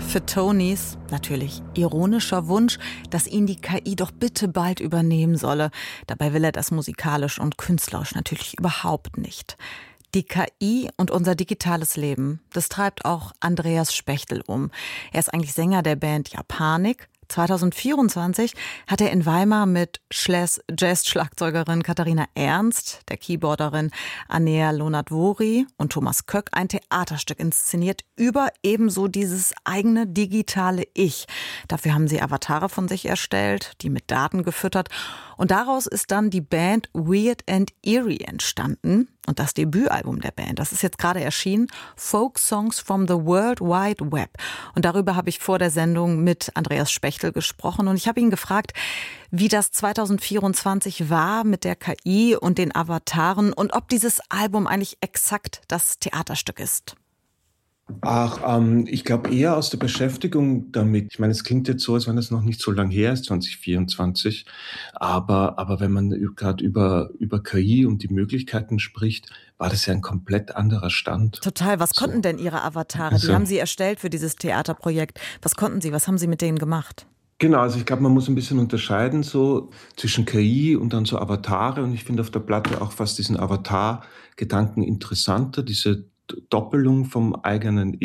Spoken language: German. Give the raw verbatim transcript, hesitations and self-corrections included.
Für Tonys, natürlich ironischer Wunsch, dass ihn die K I doch bitte bald übernehmen solle. Dabei will er das musikalisch und künstlerisch natürlich überhaupt nicht. Die K I und unser digitales Leben, das treibt auch Andreas Spechtel um. Er ist eigentlich Sänger der Band Japanik. zwanzig vierundzwanzig hat er in Weimar mit Jazz-Schlagzeugerin Katharina Ernst, der Keyboarderin Anea Lonat-Vori und Thomas Köck ein Theaterstück inszeniert über ebenso dieses eigene digitale Ich. Dafür haben sie Avatare von sich erstellt, die mit Daten gefüttert. Und daraus ist dann die Band Weird and Eerie entstanden. Und das Debütalbum der Band, das ist jetzt gerade erschienen, Folk Songs from the World Wide Web. Und darüber habe ich vor der Sendung mit Andreas Spechtel gesprochen. Und ich habe ihn gefragt, wie das zwanzig vierundzwanzig war mit der K I und den Avataren und ob dieses Album eigentlich exakt das Theaterstück ist. Ach, ähm, ich glaube eher aus der Beschäftigung damit. Ich meine, es klingt jetzt so, als wenn es noch nicht so lang her ist, zwanzig vierundzwanzig. Aber, aber wenn man gerade über, über K I und die Möglichkeiten spricht, war das ja ein komplett anderer Stand. Total. Was so. konnten denn Ihre Avatare? Also, die haben Sie erstellt für dieses Theaterprojekt. Was konnten Sie? Was haben Sie mit denen gemacht? Genau, also ich glaube, man muss ein bisschen unterscheiden so zwischen K I und dann so Avatare. Und ich finde auf der Platte auch fast diesen Avatar-Gedanken interessanter, diese Doppelung vom eigenen